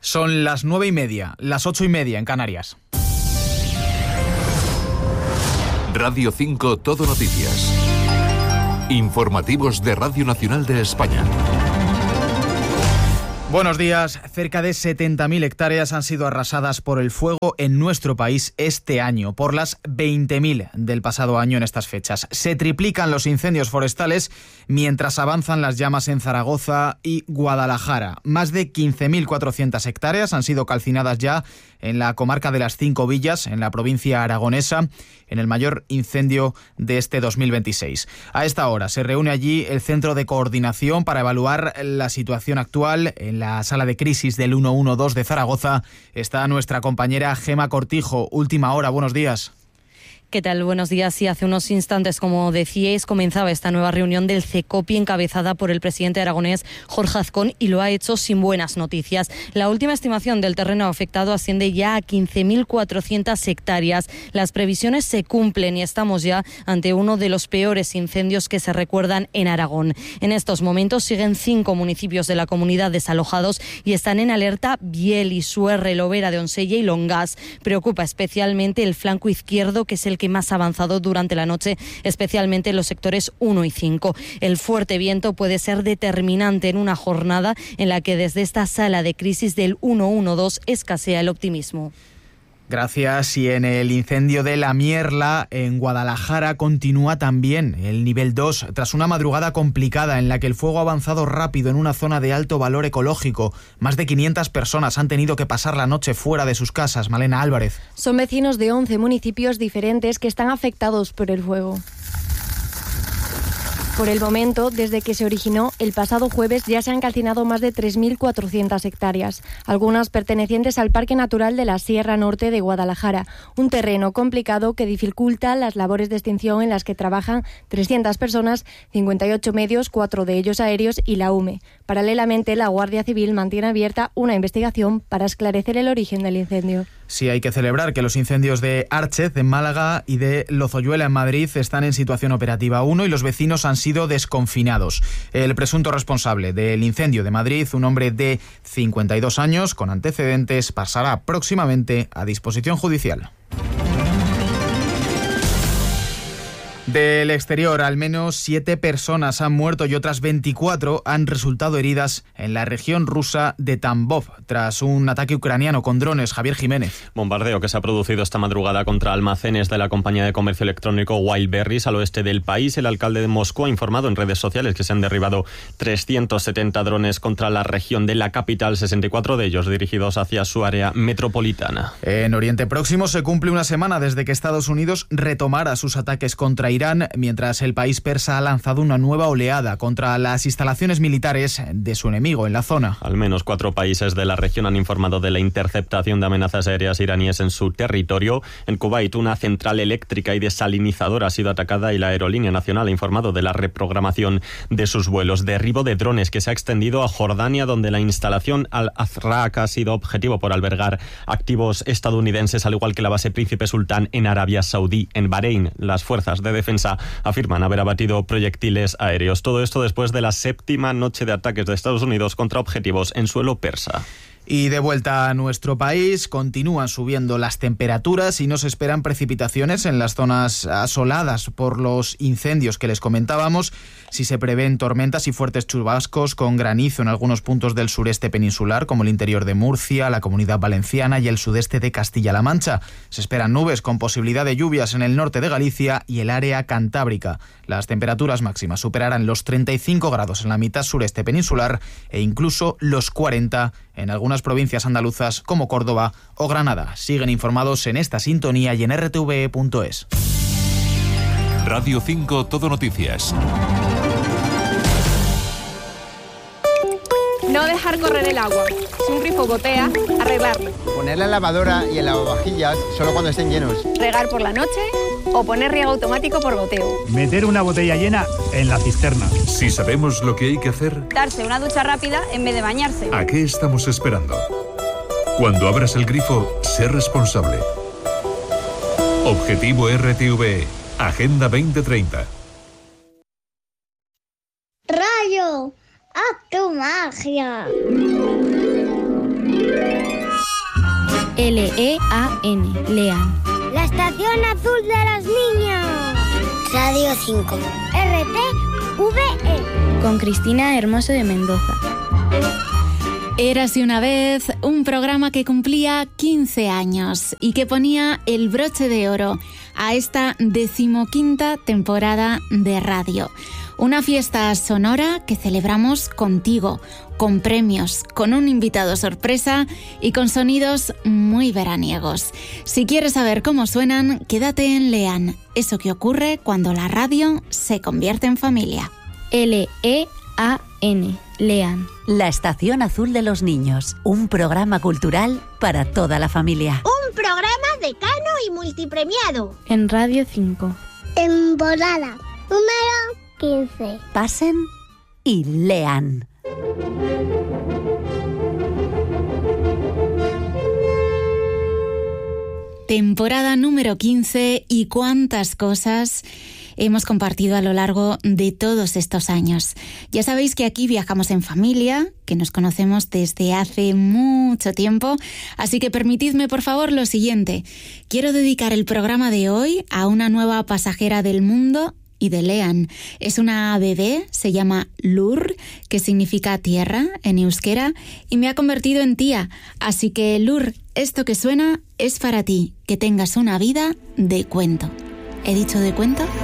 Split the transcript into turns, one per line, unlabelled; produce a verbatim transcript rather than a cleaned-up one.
Son las nueve y media, las ocho y media en Canarias.
Radio cinco Todo Noticias. Informativos de Radio Nacional de España.
Buenos días. Cerca de setenta mil hectáreas han sido arrasadas por el fuego en nuestro país este año, por las veinte mil del pasado año en estas fechas. Se triplican los incendios forestales mientras avanzan las llamas en Zaragoza y Guadalajara. Más de quince mil cuatrocientas hectáreas han sido calcinadas ya en la comarca de las Cinco Villas, en la provincia aragonesa, en el mayor incendio de este dos mil veintiséis. A esta hora se reúne allí el Centro de Coordinación para evaluar la situación actual. En la sala de crisis del ciento doce de Zaragoza está nuestra compañera Gema Cortijo. Última hora, buenos días.
¿Qué tal? Buenos días. Sí, hace unos instantes, como decíais, comenzaba esta nueva reunión del CECOPI encabezada por el presidente aragonés Jorge Azcón, y lo ha hecho sin buenas noticias. La última estimación del terreno afectado asciende ya a quince mil cuatrocientas hectáreas. Las previsiones se cumplen y estamos ya ante uno de los peores incendios que se recuerdan en Aragón. En estos momentos siguen cinco municipios de la comunidad desalojados y están en alerta Biel, Isuerre, Lobera de Onsella y Longás. Preocupa especialmente el flanco izquierdo, que es el que más avanzado durante la noche, especialmente en los sectores uno y cinco. El fuerte viento puede ser determinante en una jornada en la que desde esta sala de crisis del ciento doce escasea el optimismo.
Gracias. Y en el incendio de La Mierla, en Guadalajara, continúa también el nivel dos, tras una madrugada complicada en la que el fuego ha avanzado rápido en una zona de alto valor ecológico. Más de quinientas personas han tenido que pasar la noche fuera de sus casas. Malena Álvarez.
Son vecinos de once municipios diferentes que están afectados por el fuego. Por el momento, desde que se originó el pasado jueves, ya se han calcinado más de tres mil cuatrocientas hectáreas, algunas pertenecientes al Parque Natural de la Sierra Norte de Guadalajara, un terreno complicado que dificulta las labores de extinción en las que trabajan trescientas personas, cincuenta y ocho medios, cuatro de ellos aéreos y la U M E. Paralelamente, la Guardia Civil mantiene abierta una investigación para esclarecer el origen del incendio.
Sí, hay que celebrar que los incendios de Árchez, en Málaga, y de Lozoyuela, en Madrid, están en situación operativa uno y los vecinos han sido desconfinados. El presunto responsable del incendio de Madrid, un hombre de cincuenta y dos años con antecedentes, pasará próximamente a disposición judicial. Del exterior, al menos siete personas han muerto y otras veinticuatro han resultado heridas en la región rusa de Tambov tras un ataque ucraniano con drones. Javier Jiménez.
Bombardeo que se ha producido esta madrugada contra almacenes de la compañía de comercio electrónico Wildberries al oeste del país. El alcalde de Moscú ha informado en redes sociales que se han derribado trescientos setenta drones contra la región de la capital, sesenta y cuatro de ellos dirigidos hacia su área metropolitana.
En Oriente Próximo se cumple una semana desde que Estados Unidos retomara sus ataques contra Irán, mientras el país persa ha lanzado una nueva oleada contra las instalaciones militares de su enemigo en la zona.
Al menos cuatro países de la región han informado de la interceptación de amenazas aéreas iraníes en su territorio. En Kuwait, una central eléctrica y desalinizadora ha sido atacada y la Aerolínea Nacional ha informado de la reprogramación de sus vuelos. Derribo de drones que se ha extendido a Jordania, donde la instalación Al-Azraq ha sido objetivo por albergar activos estadounidenses, al igual que la base Príncipe Sultán en Arabia Saudí. En Bahrein, las fuerzas de defensa afirman haber abatido proyectiles aéreos. Todo esto después de la séptima noche de ataques de Estados Unidos contra objetivos en suelo persa.
Y de vuelta a nuestro país, continúan subiendo las temperaturas y no se esperan precipitaciones en las zonas asoladas por los incendios que les comentábamos. Sí se prevén tormentas y fuertes chubascos con granizo en algunos puntos del sureste peninsular, como el interior de Murcia, la Comunidad Valenciana y el sudeste de Castilla-La Mancha. Se esperan nubes con posibilidad de lluvias en el norte de Galicia y el área cantábrica. Las temperaturas máximas superarán los treinta y cinco grados en la mitad sureste peninsular e incluso los cuarenta en algunas provincias andaluzas como Córdoba o Granada. Siguen informados en esta sintonía y en r t v e punto es.
Radio cinco Todo Noticias.
No dejar correr el agua. Si un grifo gotea, arreglarlo.
Poner la lavadora y el lavavajillas solo cuando estén llenos.
Regar por la noche o poner riego automático por goteo.
Meter una botella llena en la cisterna.
Si sabemos lo que hay que hacer,
darse una ducha rápida en vez de bañarse.
¿A qué estamos esperando? Cuando abras el grifo, sé responsable. Objetivo R T V E, Agenda veinte treinta.
¡Rayo! ¡Haz tu magia! L E A N, Lean.
La Estación Azul de los Niños. Radio cinco. R T V E.
Con Cristina Hermoso de Mendoza.
Érase una vez un programa que cumplía quince años y que ponía el broche de oro a esta decimoquinta temporada de radio. Una fiesta sonora que celebramos contigo, con premios, con un invitado sorpresa y con sonidos muy veraniegos. Si quieres saber cómo suenan, quédate en Lean, eso que ocurre cuando la radio se convierte en familia.
L E A N, Lean.
La Estación Azul de los Niños, un programa cultural para toda la familia.
Un programa decano y multipremiado.
En Radio cinco.
Temporada número quince.
Pasen y lean.
Temporada número quince y cuántas cosas hemos compartido a lo largo de todos estos años. Ya sabéis que aquí viajamos en familia, que nos conocemos desde hace mucho tiempo, así que permitidme por favor lo siguiente. Quiero dedicar el programa de hoy a una nueva pasajera del mundo y de Lean. Es una bebé, se llama Lur, que significa tierra en euskera, y me ha convertido en tía. Así que Lur, esto que suena es para ti, que tengas una vida de cuento. ¿He dicho de cuento?